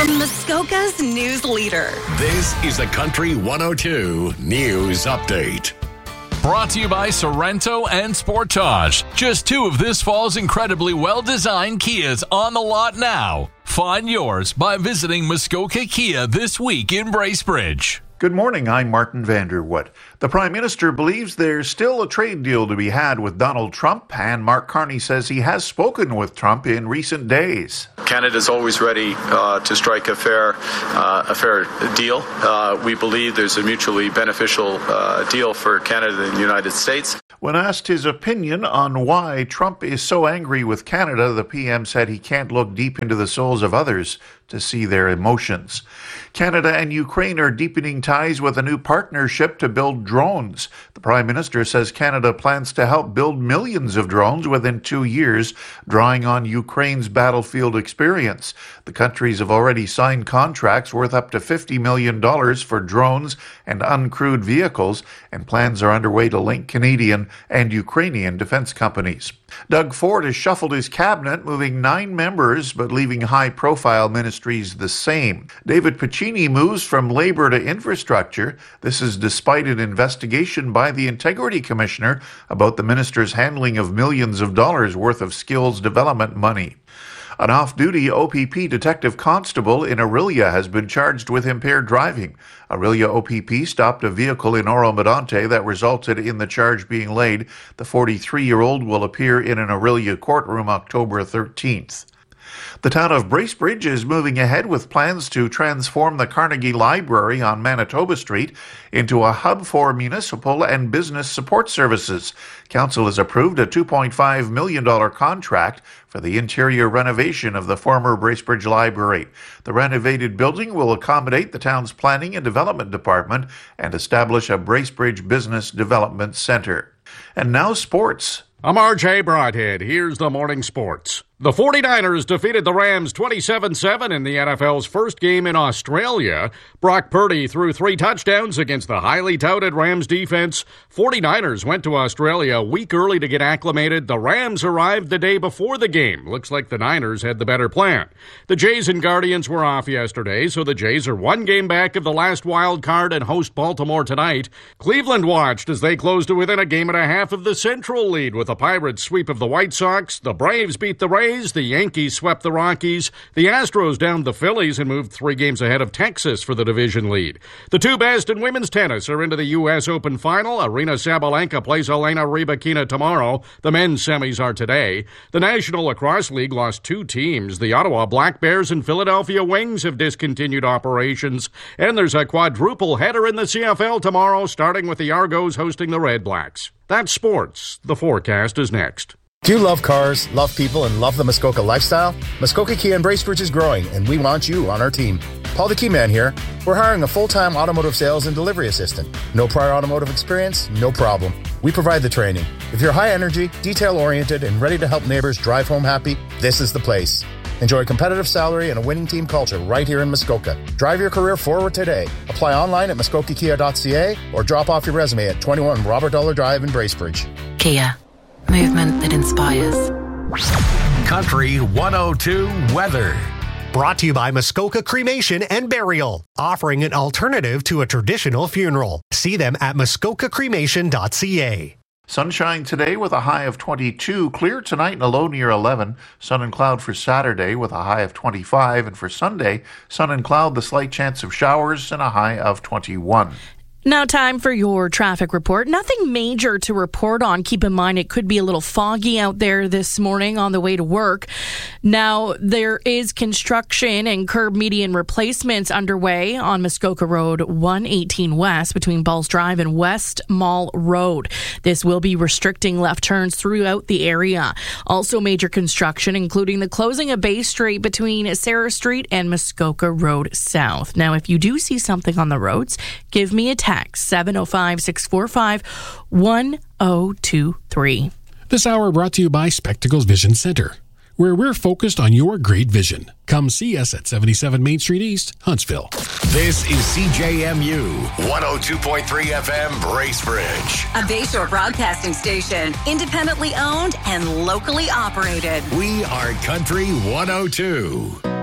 Muskoka's news leader. This is the Country 102 News Update. Brought to you by Sorrento and Sportage. Just two of this fall's incredibly well-designed Kias on the lot now. Find yours by visiting Muskoka Kia this week in Bracebridge. Good morning, I'm Martin Vanderwood. The Prime Minister believes there's still a trade deal to be had with Donald Trump, and Mark Carney says he has spoken with Trump in recent days. Canada's always ready to strike a fair deal. We believe there's a mutually beneficial deal for Canada and the United States. When asked his opinion on why Trump is so angry with Canada, the PM said he can't look deep into the souls of others to see their emotions. Canada and Ukraine are deepening ties with a new partnership to build drones. The Prime Minister says Canada plans to help build millions of drones within 2 years, drawing on Ukraine's battlefield experience. The countries have already signed contracts worth up to $50 million for drones and uncrewed vehicles, and plans are underway to link Canadian and Ukrainian defense companies. Doug Ford has shuffled his cabinet, moving 9 members but leaving high-profile ministries the same. David Piccini moves from labor to infrastructure. This is despite an investigation by the Integrity Commissioner about the minister's handling of millions of dollars worth of skills development money. An off-duty OPP detective constable in Orillia has been charged with impaired driving. Orillia OPP stopped a vehicle in Oro-Medonte that resulted in the charge being laid. The 43-year-old will appear in an Orillia courtroom October 13th. The town of Bracebridge is moving ahead with plans to transform the Carnegie Library on Manitoba Street into a hub for municipal and business support services. Council has approved a $2.5 million contract for the interior renovation of the former Bracebridge Library. The renovated building will accommodate the town's planning and development department and establish a Bracebridge Business Development Center. And now sports. I'm RJ Broadhead. Here's the morning sports. The 49ers defeated the Rams 27-7 in the NFL's first game in Australia. Brock Purdy threw 3 touchdowns against the highly touted Rams defense. 49ers went to Australia a week early to get acclimated. The Rams arrived the day before the game. Looks like the Niners had the better plan. The Jays and Guardians were off yesterday, so the Jays are 1 game back of the last wild card and host Baltimore tonight. Cleveland watched as they closed to within a game and a half of the Central lead with a Pirates sweep of the White Sox. The Braves beat the Rays. The Yankees swept the Rockies. The Astros downed the Phillies and moved 3 games ahead of Texas for the division lead. The 2 best in women's tennis are into the U.S. Open final. Arina Sabalenka plays Elena Rybakina tomorrow. The men's semis are today. The National Lacrosse League lost 2 teams. The Ottawa Black Bears and Philadelphia Wings have discontinued operations. And there's a quadruple header in the CFL tomorrow, starting with the Argos hosting the Red Blacks. That's sports. The forecast is next. Do you love cars, love people, and love the Muskoka lifestyle? Muskoka Kia in Bracebridge is growing, and we want you on our team. Paul the Key Man here. We're hiring a full-time automotive sales and delivery assistant. No prior automotive experience? No problem. We provide the training. If you're high energy, detail-oriented, and ready to help neighbors drive home happy, this is the place. Enjoy a competitive salary and a winning team culture right here in Muskoka. Drive your career forward today. Apply online at muskokakia.ca or drop off your resume at 21 Robert Dollar Drive in Bracebridge. Kia. Movement that inspires. Country 102 weather. Brought to you by Muskoka Cremation and Burial, offering an alternative to a traditional funeral. See them at muskokacremation.ca. Sunshine today with a high of 22. Clear tonight and a low near 11. Sun and cloud for Saturday with a high of 25. And for Sunday, sun and cloud, the slight chance of showers and a high of 21. Now time for your traffic report. Nothing major to report on. Keep in mind it could be a little foggy out there this morning on the way to work. Now there is construction and curb median replacements underway on Muskoka Road 118 West between Balls Drive and West Mall Road. This will be restricting left turns throughout the area. Also major construction including the closing of Bay Street between Sarah Street and Muskoka Road South. Now if you do see something on the roads, give me a text. 705-645-1023. This hour brought to you by Spectacles Vision Center, where we're focused on your great vision. Come see us at 77 Main Street East, Huntsville. This is CJMU 102.3 FM Bracebridge. A Bayshore broadcasting station, independently owned and locally operated. We are Country 102.